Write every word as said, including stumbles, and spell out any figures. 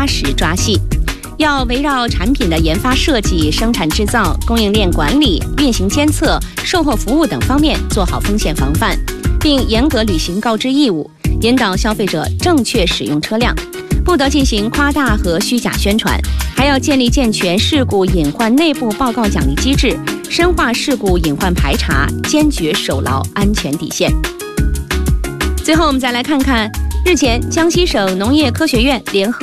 实抓细。要围绕产品的研发设计、生产制造、供应链管理、运行监测、售后服务等方面做好风险防范，并严格履行告知义务，引导消费者正确使用车辆，不得进行夸大和虚假宣传，还要建立健全事故隐患内部报告奖励机制，深化事故隐患排查，坚决守牢安全底线。最后，我们再来看看，日前江西省农业科学院联合